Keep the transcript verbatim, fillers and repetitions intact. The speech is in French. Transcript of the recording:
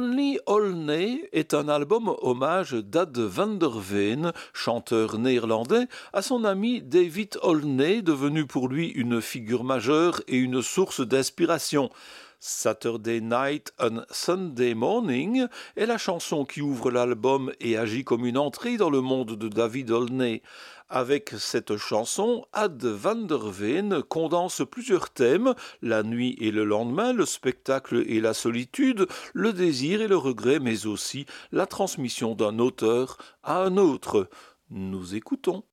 Only Olney est un album hommage d'Ad van der Veen, chanteur néerlandais, à son ami David Olney, devenu pour lui une figure majeure et une source d'inspiration. Saturday Night and Sunday Morning est la chanson qui ouvre l'album et agit comme une entrée dans le monde de David Olney. Avec cette chanson, Ad van der Veen condense plusieurs thèmes, la nuit et le lendemain, le spectacle et la solitude, le désir et le regret, mais aussi la transmission d'un auteur à un autre. Nous écoutons.